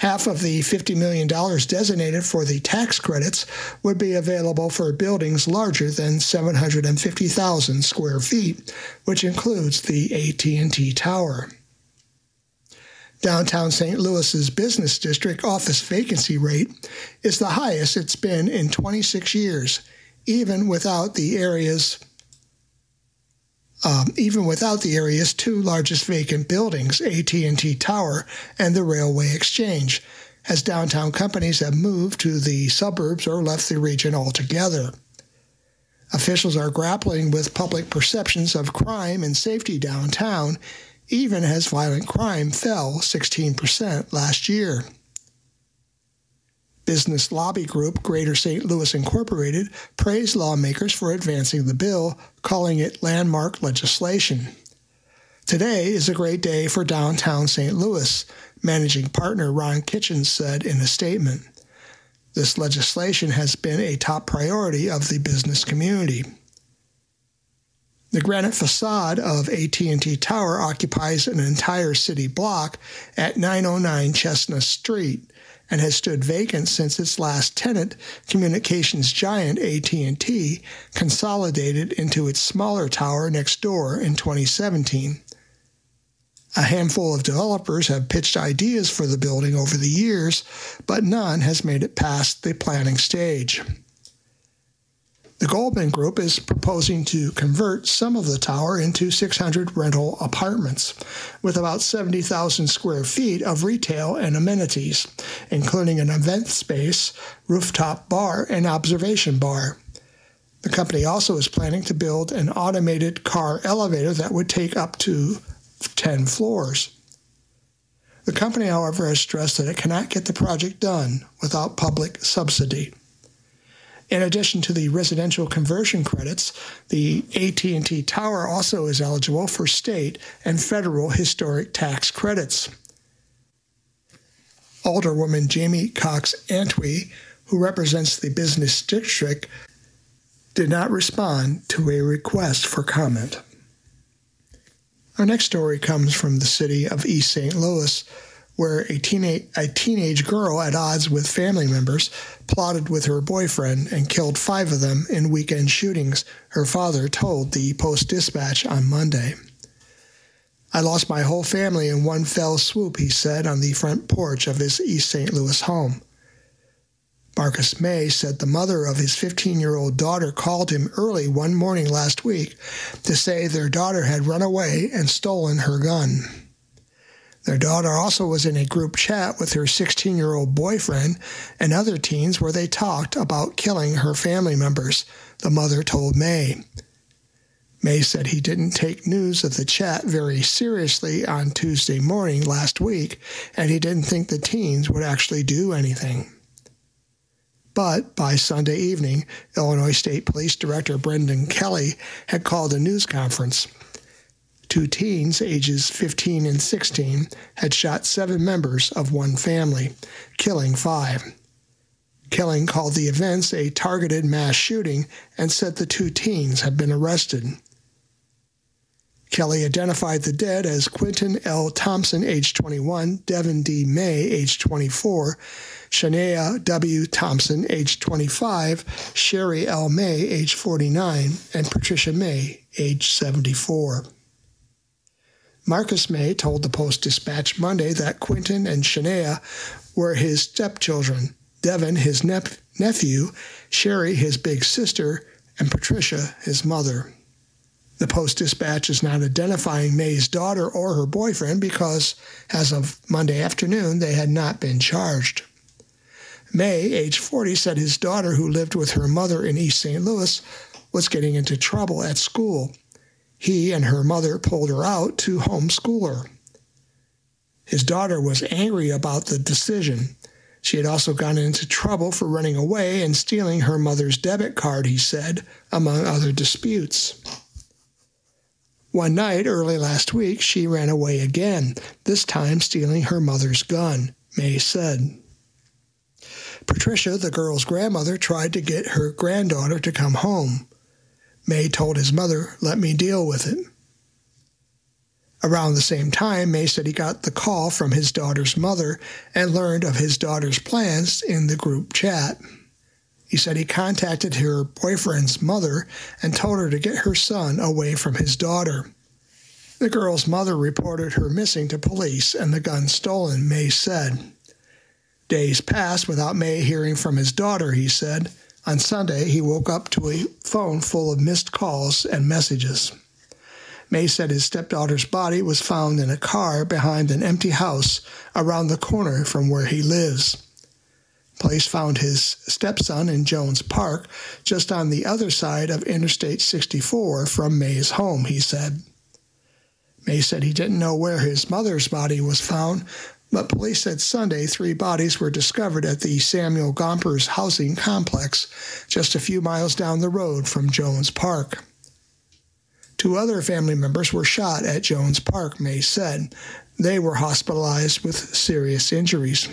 Half of the $50 million designated for the tax credits would be available for buildings larger than 750,000 square feet, which includes the AT&T Tower. Downtown St. Louis's business district office vacancy rate is the highest it's been in 26 years, even without the area's two largest vacant buildings, AT&T Tower and the Railway Exchange, as downtown companies have moved to the suburbs or left the region altogether. Officials are grappling with public perceptions of crime and safety downtown, even as violent crime fell 16% last year. Business lobby group Greater St. Louis Incorporated praised lawmakers for advancing the bill, calling it landmark legislation. Today is a great day for downtown St. Louis, managing partner Ron Kitchens said in a statement. This legislation has been a top priority of the business community. The granite facade of AT&T Tower occupies an entire city block at 909 Chestnut Street and has stood vacant since its last tenant, communications giant AT&T, consolidated into its smaller tower next door in 2017. A handful of developers have pitched ideas for the building over the years, but none has made it past the planning stage. The Goldman Group is proposing to convert some of the tower into 600 rental apartments, with about 70,000 square feet of retail and amenities, including an event space, rooftop bar, and observation bar. The company also is planning to build an automated car elevator that would take up to 10 floors. The company, however, has stressed that it cannot get the project done without public subsidy. In addition to the residential conversion credits, the AT&T Tower also is eligible for state and federal historic tax credits. Alderwoman Jamie Cox Antwi, who represents the business district, did not respond to a request for comment. Our next story comes from the city of East St. Louis, where a teenage girl at odds with family members plotted with her boyfriend and killed 5 of them in weekend shootings, her father told the Post-Dispatch on Monday. "I lost my whole family in one fell swoop," he said on the front porch of his East St. Louis home. Marcus May said the mother of his 15-year-old daughter called him early one morning last week to say their daughter had run away and stolen her gun. Their daughter also was in a group chat with her 16-year-old boyfriend and other teens where they talked about killing her family members, the mother told May. May said he didn't take news of the chat very seriously on Tuesday morning last week, and he didn't think the teens would actually do anything. But by Sunday evening, Illinois State Police Director Brendan Kelly had called a news conference. 2 teens, ages 15 and 16, had shot 7 members of one family, killing 5. Kelly called the events a targeted mass shooting and said the 2 teens had been arrested. Kelly identified the dead as Quentin L. Thompson, age 21, Devin D. May, age 24, Shania W. Thompson, age 25, Sherry L. May, age 49, and Patricia May, age 74. Marcus May told the Post-Dispatch Monday that Quentin and Shania were his stepchildren, Devin his nephew, Sherry his big sister, and Patricia his mother. The Post-Dispatch is not identifying May's daughter or her boyfriend because, as of Monday afternoon, they had not been charged. May, age 40, said his daughter, who lived with her mother in East St. Louis, was getting into trouble at school. He and her mother pulled her out to homeschool her. His daughter was angry about the decision. She had also gotten into trouble for running away and stealing her mother's debit card, he said, among other disputes. One night early last week, she ran away again, this time stealing her mother's gun, May said. Patricia, the girl's grandmother, tried to get her granddaughter to come home. May told his mother, "Let me deal with it." Around the same time, May said he got the call from his daughter's mother and learned of his daughter's plans in the group chat. He said he contacted her boyfriend's mother and told her to get her son away from his daughter. The girl's mother reported her missing to police and the gun stolen, May said. Days passed without May hearing from his daughter, he said. On Sunday, he woke up to a phone full of missed calls and messages. May said his stepdaughter's body was found in a car behind an empty house around the corner from where he lives. Police found his stepson in Jones Park, just on the other side of Interstate 64 from May's home, he said. May said he didn't know where his mother's body was found, but police said Sunday 3 bodies were discovered at the Samuel Gompers housing complex, just a few miles down the road from Jones Park. 2 other family members were shot at Jones Park, May said. They were hospitalized with serious injuries.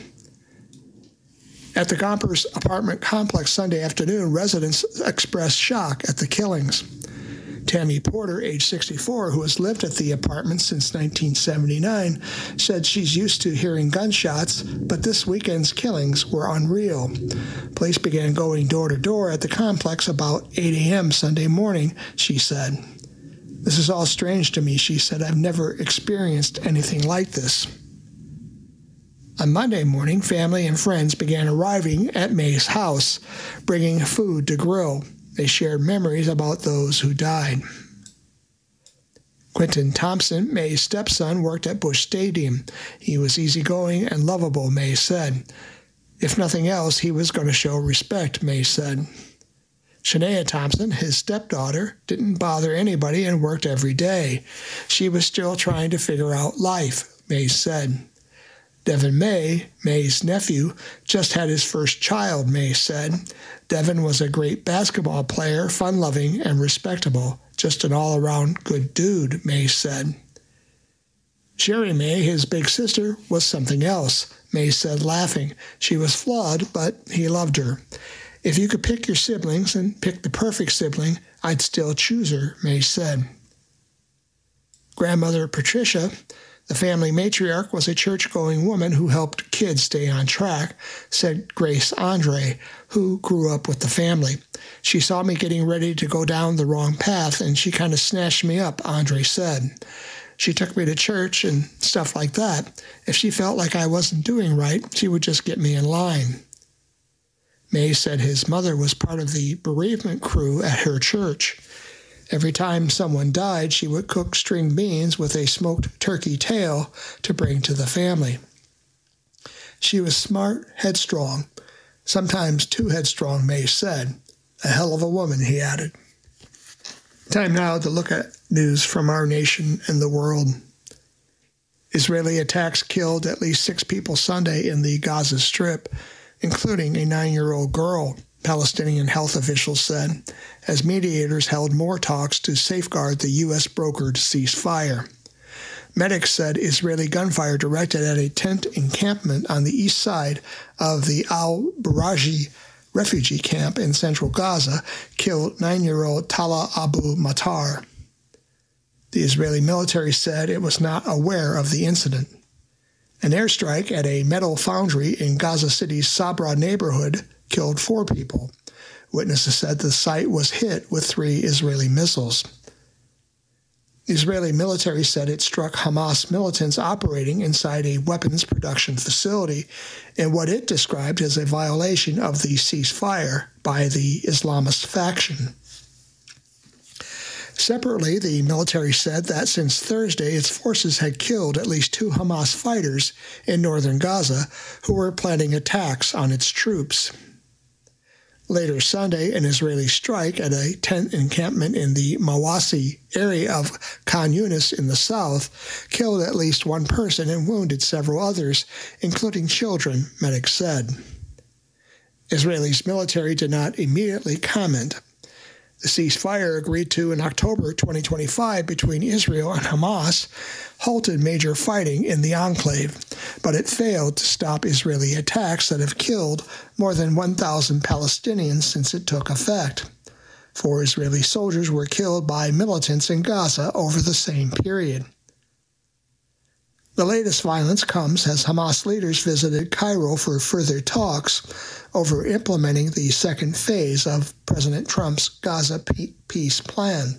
At the Gompers apartment complex Sunday afternoon, residents expressed shock at the killings. Tammy Porter, age 64, who has lived at the apartment since 1979, said she's used to hearing gunshots, but this weekend's killings were unreal. Police began going door to door at the complex about 8 a.m. Sunday morning, she said. This is all strange to me, she said. I've never experienced anything like this. On Monday morning, family and friends began arriving at May's house, bringing food to grill. They shared memories about those who died. Quentin Thompson, May's stepson, worked at Busch Stadium. He was easygoing and lovable, May said. If nothing else, he was going to show respect, May said. Shania Thompson, his stepdaughter, didn't bother anybody and worked every day. She was still trying to figure out life, May said. Devin May, May's nephew, just had his first child, May said. Devin was a great basketball player, fun-loving and respectable, just an all-around good dude, May said. Sherry May, his big sister, was something else, May said, laughing. She was flawed, but he loved her. If you could pick your siblings and pick the perfect sibling, I'd still choose her, May said. Grandmother Patricia, the family matriarch, was a church-going woman who helped kids stay on track, said Grace Andre, who grew up with the family. She saw me getting ready to go down the wrong path, and she kind of snatched me up, Andre said. She took me to church and stuff like that. If she felt like I wasn't doing right, she would just get me in line. May said his mother was part of the bereavement crew at her church. Every time someone died, she would cook string beans with a smoked turkey tail to bring to the family. She was smart, headstrong, sometimes too headstrong, May said. A hell of a woman, he added. Time now to look at news from our nation and the world. Israeli attacks killed at least 6 people Sunday in the Gaza Strip, including a 9-year-old girl, Palestinian health officials said, as mediators held more talks to safeguard the U.S.-brokered ceasefire. Medics said Israeli gunfire directed at a tent encampment on the east side of the al-Baraji refugee camp in central Gaza killed 9-year-old Tala Abu Matar. The Israeli military said it was not aware of the incident. An airstrike at a metal foundry in Gaza City's Sabra neighborhood killed 4 people. Witnesses said the site was hit with 3 Israeli missiles. The Israeli military said it struck Hamas militants operating inside a weapons production facility in what it described as a violation of the ceasefire by the Islamist faction. Separately, the military said that since Thursday, its forces had killed at least 2 Hamas fighters in northern Gaza who were planning attacks on its troops. Later Sunday, an Israeli strike at a tent encampment in the Mawasi area of Khan Yunis in the south killed at least 1 person and wounded several others, including children, medics said. Israel's military did not immediately comment. The ceasefire agreed to in October 2025 between Israel and Hamas halted major fighting in the enclave, but it failed to stop Israeli attacks that have killed more than 1,000 Palestinians since it took effect. 4 Israeli soldiers were killed by militants in Gaza over the same period. The latest violence comes as Hamas leaders visited Cairo for further talks over implementing the second phase of President Trump's Gaza peace plan.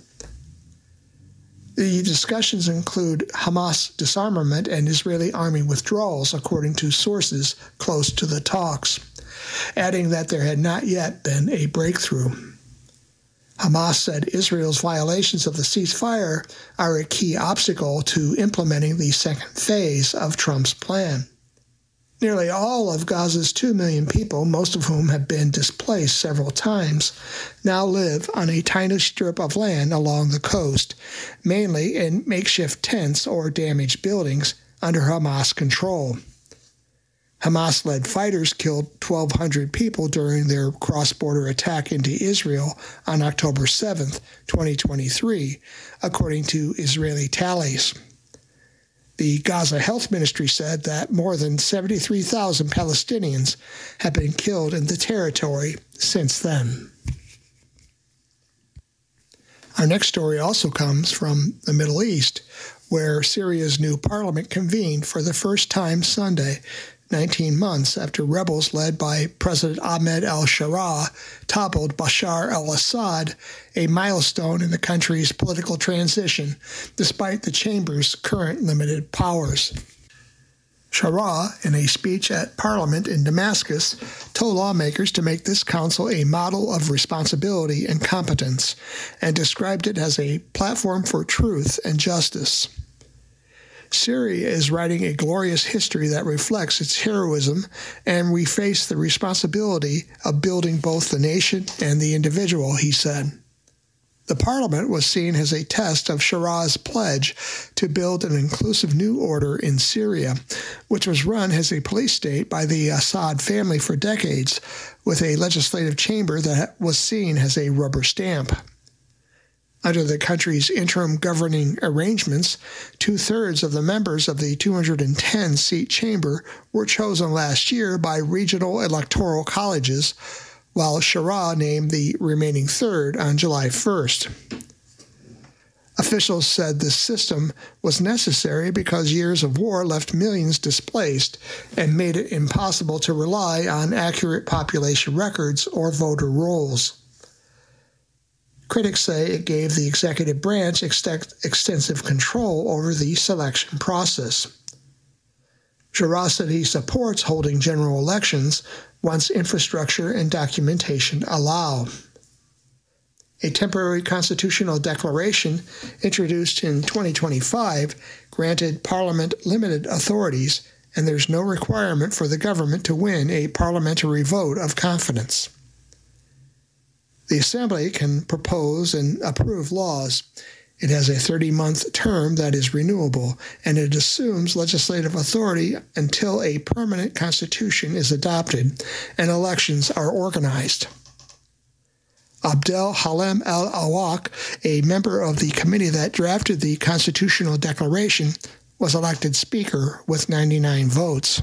The discussions include Hamas disarmament and Israeli army withdrawals, according to sources close to the talks, adding that there had not yet been a breakthrough. Hamas said Israel's violations of the ceasefire are a key obstacle to implementing the second phase of Trump's plan. Nearly all of Gaza's 2 million people, most of whom have been displaced several times, now live on a tiny strip of land along the coast, mainly in makeshift tents or damaged buildings under Hamas control. Hamas-led fighters killed 1,200 people during their cross-border attack into Israel on October 7, 2023, according to Israeli tallies. The Gaza Health Ministry said that more than 73,000 Palestinians have been killed in the territory since then. Our next story also comes from the Middle East, where Syria's new parliament convened for the first time Sunday, 19 months after rebels led by President Ahmed al-Sharaa toppled Bashar al-Assad, a milestone in the country's political transition, despite the chamber's current limited powers. Sharaa, in a speech at Parliament in Damascus, told lawmakers to make this council a model of responsibility and competence, and described it as a platform for truth and justice. Syria is writing a glorious history that reflects its heroism, and we face the responsibility of building both the nation and the individual, he said. The parliament was seen as a test of Sharaa's pledge to build an inclusive new order in Syria, which was run as a police state by the Assad family for decades, with a legislative chamber that was seen as a rubber stamp. Under the country's interim governing arrangements, 2/3 of the members of the 210-seat chamber were chosen last year by regional electoral colleges, while Sharaa named the remaining third on July 1st. Officials said this system was necessary because years of war left millions displaced and made it impossible to rely on accurate population records or voter rolls. Critics say it gave the executive branch extensive control over the selection process. Sharaa said he supports holding general elections once infrastructure and documentation allow. A temporary constitutional declaration introduced in 2025 granted Parliament limited authorities, and there's no requirement for the government to win a parliamentary vote of confidence. The Assembly can propose and approve laws. It has a 30-month term that is renewable, and it assumes legislative authority until a permanent constitution is adopted and elections are organized. Abdel Halim Al-Awak, a member of the committee that drafted the constitutional declaration, was elected Speaker with 99 votes.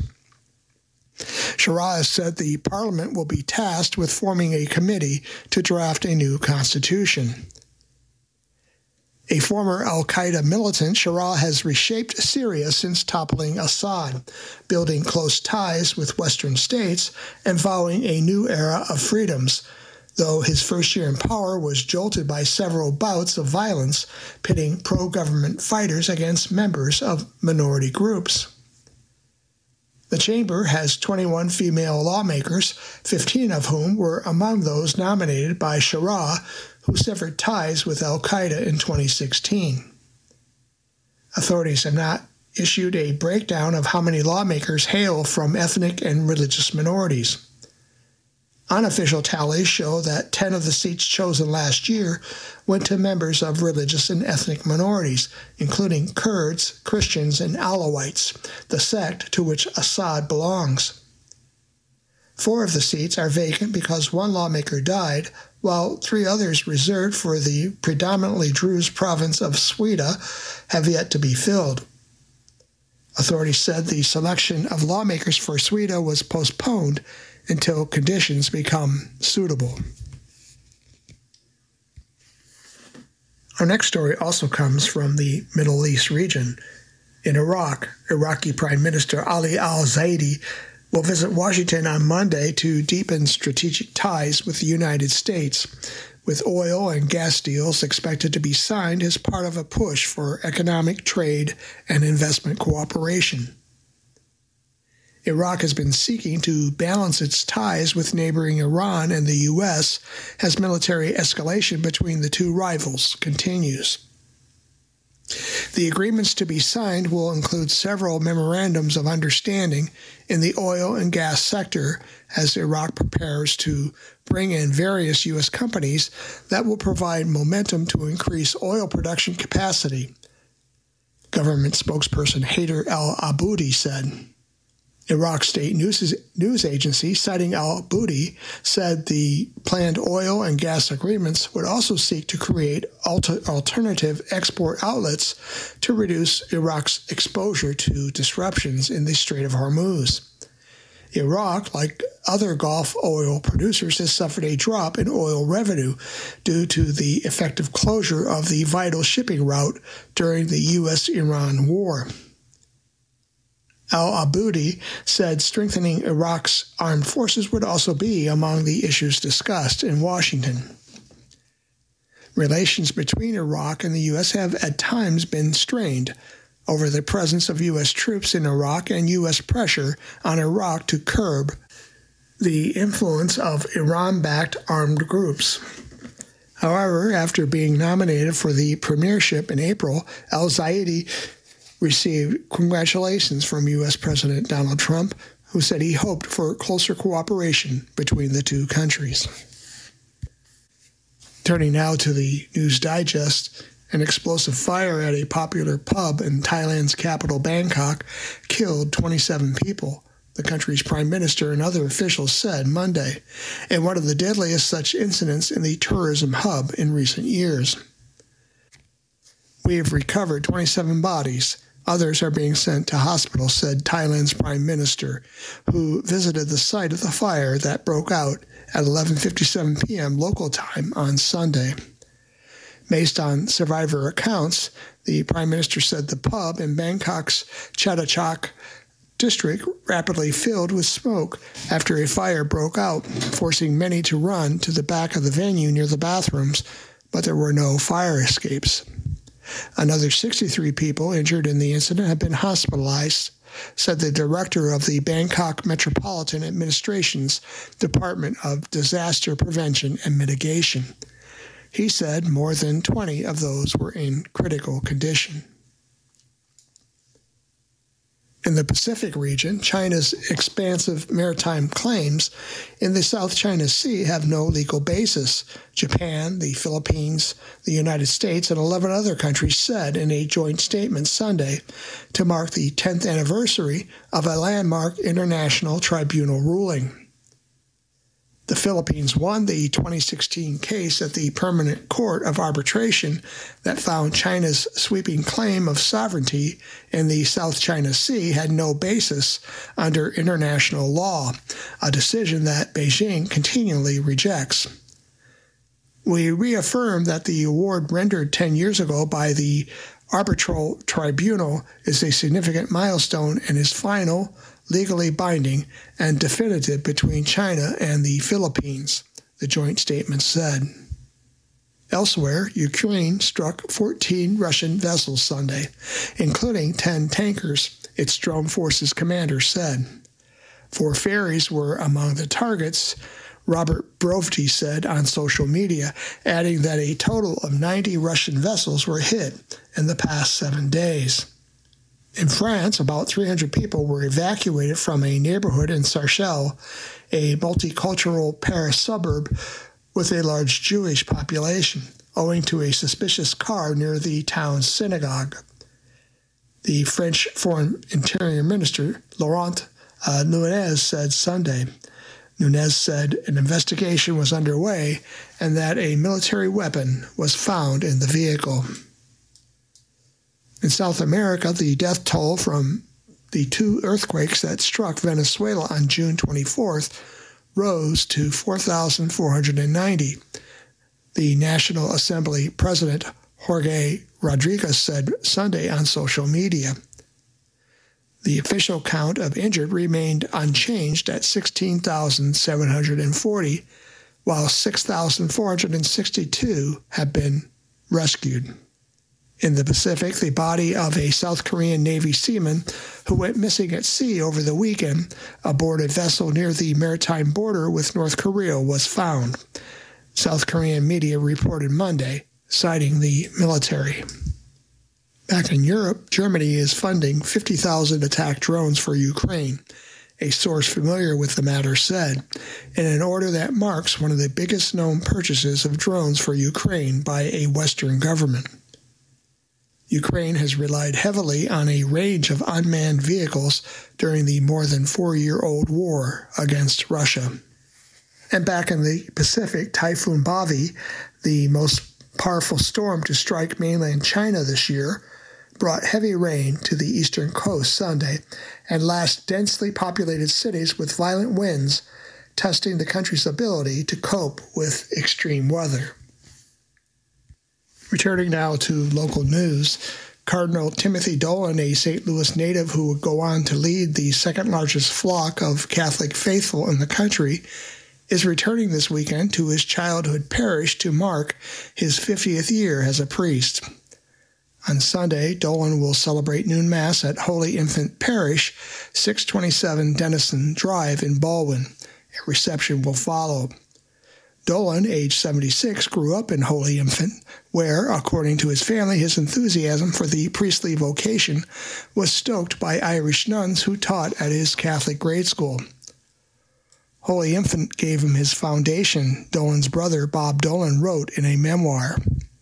Sharaa said the parliament will be tasked with forming a committee to draft a new constitution. A former al-Qaeda militant, Sharaa has reshaped Syria since toppling Assad, building close ties with Western states and vowing a new era of freedoms, though his first year in power was jolted by several bouts of violence, pitting pro-government fighters against members of minority groups. The chamber has 21 female lawmakers, 15 of whom were among those nominated by Sharaa, who severed ties with al-Qaeda in 2016. Authorities have not issued a breakdown of how many lawmakers hail from ethnic and religious minorities. Unofficial tallies show that 10 of the seats chosen last year went to members of religious and ethnic minorities, including Kurds, Christians, and Alawites, the sect to which Assad belongs. 4 of the seats are vacant because one lawmaker died, while 3 others reserved for the predominantly Druze province of Swida have yet to be filled. Authorities said the selection of lawmakers for Swida was postponed until conditions become suitable. Our next story also comes from the Middle East region. In Iraq, Iraqi Prime Minister Ali al-Zaidi will visit Washington on Monday to deepen strategic ties with the United States, with oil and gas deals expected to be signed as part of a push for economic, trade, and investment cooperation. Iraq has been seeking to balance its ties with neighboring Iran and the U.S. as military escalation between the two rivals continues. The agreements to be signed will include several memorandums of understanding in the oil and gas sector as Iraq prepares to bring in various U.S. companies that will provide momentum to increase oil production capacity, government spokesperson Haider al-Abudi said. Iraq State News Agency, citing al-Abudi, said the planned oil and gas agreements would also seek to create alternative export outlets to reduce Iraq's exposure to disruptions in the Strait of Hormuz. Iraq, like other Gulf oil producers, has suffered a drop in oil revenue due to the effective closure of the vital shipping route during the U.S.-Iran war. Al-Abudi said strengthening Iraq's armed forces would also be among the issues discussed in Washington. Relations between Iraq and the U.S. have at times been strained over the presence of U.S. troops in Iraq and U.S. pressure on Iraq to curb the influence of Iran-backed armed groups. However, after being nominated for the premiership in April, al-Zaidi received congratulations from U.S. President Donald Trump, who said he hoped for closer cooperation between the two countries. Turning now to the News Digest, an explosive fire at a popular pub in Thailand's capital, Bangkok, killed 27 people, the country's prime minister and other officials said Monday, in one of the deadliest such incidents in the tourism hub in recent years. We have recovered 27 bodies. Others are being sent to hospitals, said Thailand's prime minister, who visited the site of the fire that broke out at 11:57 p.m. local time on Sunday. Based on survivor accounts, the prime minister said the pub in Bangkok's Chatuchak district rapidly filled with smoke after a fire broke out, forcing many to run to the back of the venue near the bathrooms, but there were no fire escapes. Another 63 people injured in the incident have been hospitalized, said the director of the Bangkok Metropolitan Administration's Department of Disaster Prevention and Mitigation. He said more than 20 of those were in critical condition. In the Pacific region, China's expansive maritime claims in the South China Sea have no legal basis, Japan, the Philippines, the United States, and 11 other countries said in a joint statement Sunday to mark the 10th anniversary of a landmark international tribunal ruling. The Philippines won the 2016 case at the Permanent Court of Arbitration that found China's sweeping claim of sovereignty in the South China Sea had no basis under international law, a decision that Beijing continually rejects. We reaffirm that the award rendered 10 years ago by the Arbitral Tribunal is a significant milestone and is final, legally binding, and definitive between China and the Philippines, the joint statement said. Elsewhere, Ukraine struck 14 Russian vessels Sunday, including 10 tankers, its drone forces commander said. 4 ferries were among the targets, Robert Brovty said on social media, adding that a total of 90 Russian vessels were hit in the past 7 days. In France, about 300 people were evacuated from a neighborhood in Sarcelles, a multicultural Paris suburb with a large Jewish population, owing to a suspicious car near the town's synagogue. The French Foreign Interior Minister, Laurent Nunez, said Sunday. Nunez said an investigation was underway and that a military weapon was found in the vehicle. In South America, the death toll from the 2 earthquakes that struck Venezuela on June 24th rose to 4,490. The National Assembly President Jorge Rodriguez said Sunday on social media. The official count of injured remained unchanged at 16,740, while 6,462 have been rescued. In the Pacific, the body of a South Korean Navy seaman who went missing at sea over the weekend aboard a vessel near the maritime border with North Korea was found, South Korean media reported Monday, citing the military. Back in Europe, Germany is funding 50,000 attack drones for Ukraine, a source familiar with the matter said, in an order that marks one of the biggest known purchases of drones for Ukraine by a Western government. Ukraine has relied heavily on a range of unmanned vehicles during the more than 4-year-old war against Russia. And back in the Pacific, Typhoon Bavi, the most powerful storm to strike mainland China this year, brought heavy rain to the eastern coast Sunday and lashed densely populated cities with violent winds, testing the country's ability to cope with extreme weather. Returning now to local news, Cardinal Timothy Dolan, a St. Louis native who would go on to lead the second-largest flock of Catholic faithful in the country, is returning this weekend to his childhood parish to mark his 50th year as a priest. On Sunday, Dolan will celebrate noon Mass at Holy Infant Parish, 627 Denison Drive in Baldwin. A reception will follow. Dolan, age 76, grew up in Holy Infant, where, according to his family, his enthusiasm for the priestly vocation was stoked by Irish nuns who taught at his Catholic grade school. Holy Infant gave him his foundation, Dolan's brother Bob Dolan wrote in a memoir.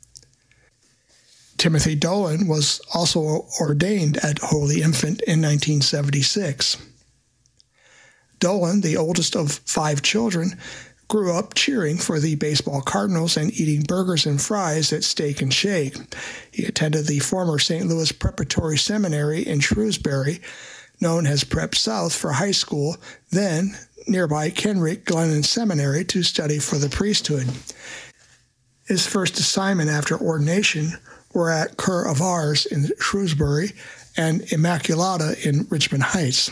Timothy Dolan was also ordained at Holy Infant in 1976. Dolan, the oldest of 5 children, grew up cheering for the baseball Cardinals and eating burgers and fries at Steak and Shake. He attended the former St. Louis Preparatory Seminary in Shrewsbury, known as Prep South for high school, then nearby Kenrick Glennon Seminary to study for the priesthood. His first assignment after ordination were at Cur of Ars in Shrewsbury and Immaculata in Richmond Heights.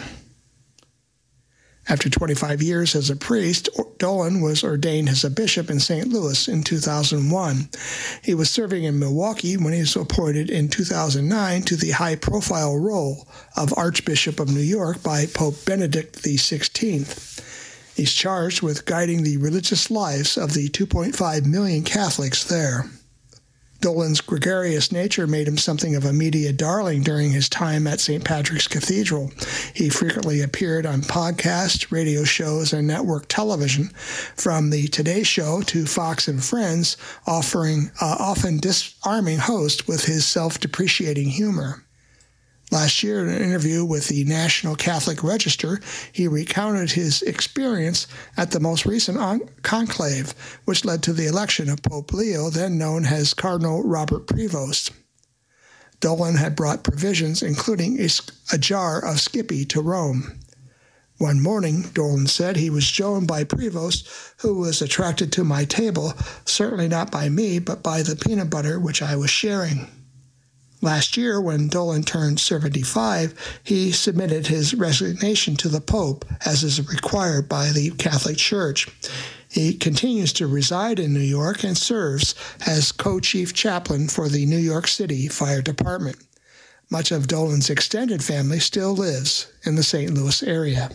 After 25 years as a priest, Dolan was ordained as a bishop in St. Louis in 2001. He was serving in Milwaukee when he was appointed in 2009 to the high-profile role of Archbishop of New York by Pope Benedict XVI. He's charged with guiding the religious lives of the 2.5 million Catholics there. Dolan's gregarious nature made him something of a media darling during his time at St. Patrick's Cathedral. He frequently appeared on podcasts, radio shows, and network television, from The Today Show to Fox and Friends, offering often disarming hosts with his self-depreciating humor. Last year, in an interview with the National Catholic Register, he recounted his experience at the most recent conclave, which led to the election of Pope Leo, then known as Cardinal Robert Prevost. Dolan had brought provisions, including a jar of Skippy, to Rome. One morning, Dolan said, he was joined by Prevost, who was attracted to my table, certainly not by me, but by the peanut butter which I was sharing. Last year, when Dolan turned 75, he submitted his resignation to the Pope, as is required by the Catholic Church. He continues to reside in New York and serves as co-chief chaplain for the New York City Fire Department. Much of Dolan's extended family still lives in the St. Louis area.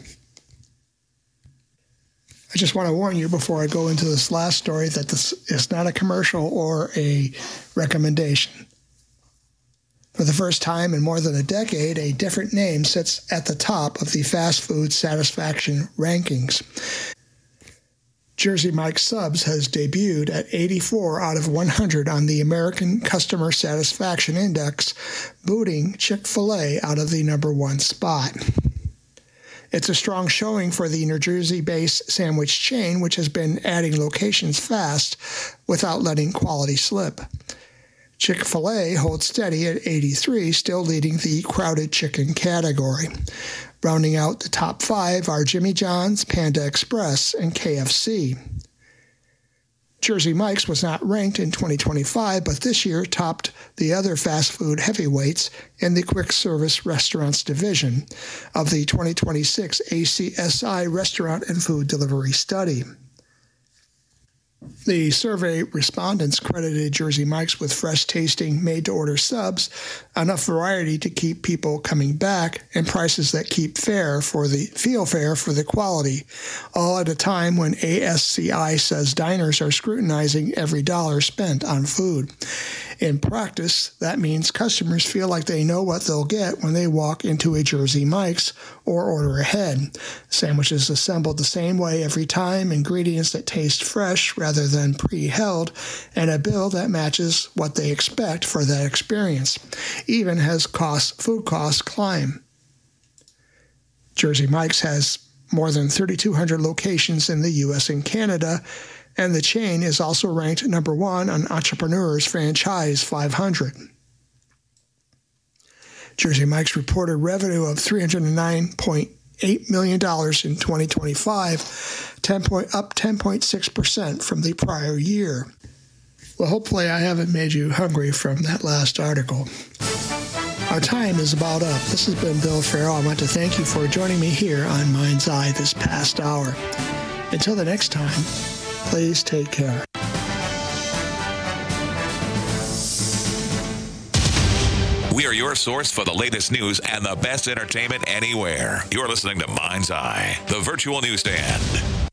I just want to warn you before I go into this last story that this is not a commercial or a recommendation. For the first time in more than a decade, a different name sits at the top of the fast food satisfaction rankings. Jersey Mike's Subs has debuted at 84 out of 100 on the American Customer Satisfaction Index, booting Chick-fil-A out of the number 1 spot. It's a strong showing for the New Jersey-based sandwich chain, which has been adding locations fast without letting quality slip. Chick-fil-A holds steady at 83, still leading the crowded chicken category. Rounding out the top 5 are Jimmy John's, Panda Express, and KFC. Jersey Mike's was not ranked in 2025, but this year topped the other fast food heavyweights in the quick service restaurants division of the 2026 ACSI Restaurant and Food Delivery Study. The survey respondents credited Jersey Mike's with fresh-tasting, made-to-order subs, enough variety to keep people coming back, and prices that feel fair for the quality, all at a time when ASCI says diners are scrutinizing every dollar spent on food. In practice, that means customers feel like they know what they'll get when they walk into a Jersey Mike's or order ahead. Sandwiches assembled the same way every time, ingredients that taste fresh rather than pre-held, and a bill that matches what they expect for that experience, even as food costs climb. Jersey Mike's has more than 3,200 locations in the U.S. and Canada, and the chain is also ranked number 1 on Entrepreneur's Franchise 500. Jersey Mike's reported revenue of $309.8 million in 2025, up 10.6% from the prior year. Well, hopefully I haven't made you hungry from that last article. Our time is about up. This has been Bill Farrell. I want to thank you for joining me here on Mind's Eye this past hour. Until the next time, please take care. We are your source for the latest news and the best entertainment anywhere. You're listening to Mind's Eye, the virtual newsstand.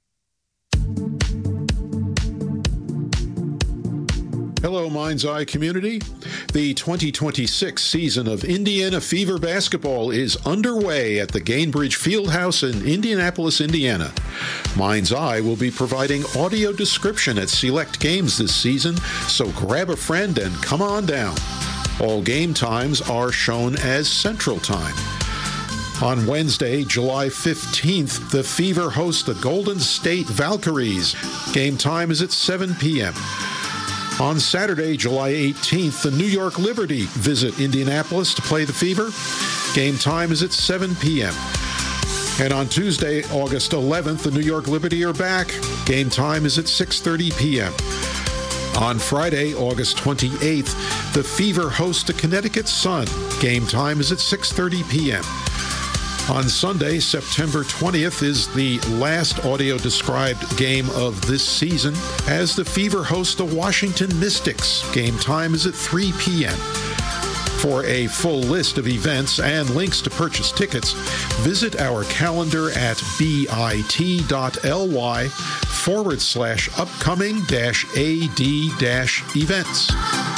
Hello, Mind's Eye community. The 2026 season of Indiana Fever basketball is underway at the Gainbridge Fieldhouse in Indianapolis, Indiana. Mind's Eye will be providing audio description at select games this season, so grab a friend and come on down. All game times are shown as Central Time. On Wednesday, July 15th, the Fever host the Golden State Valkyries. Game time is at 7 p.m. On Saturday, July 18th, the New York Liberty visit Indianapolis to play the Fever. Game time is at 7 p.m. And on Tuesday, August 11th, the New York Liberty are back. Game time is at 6:30 p.m. On Friday, August 28th, the Fever host the Connecticut Sun. Game time is at 6:30 p.m. On Sunday, September 20th, is the last audio-described game of this season as the Fever host the Washington Mystics. Game time is at 3 p.m. For a full list of events and links to purchase tickets, visit our calendar at bit.ly/upcoming-ad-events.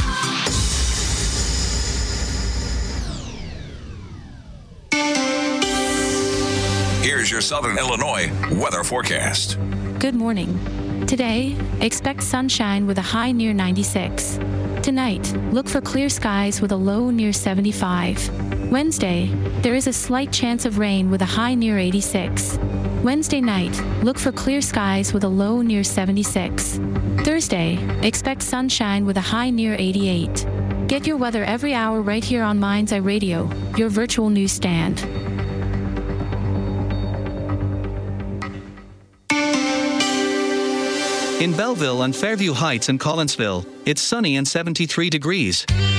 Here's your Southern Illinois weather forecast. Good morning. Today, expect sunshine with a high near 96. Tonight, look for clear skies with a low near 75. Wednesday, there is a slight chance of rain with a high near 86. Wednesday night, look for clear skies with a low near 76. Thursday, expect sunshine with a high near 88. Get your weather every hour right here on Mind's Eye Radio, your virtual newsstand. In Belleville and Fairview Heights and Collinsville, it's sunny and 73 degrees.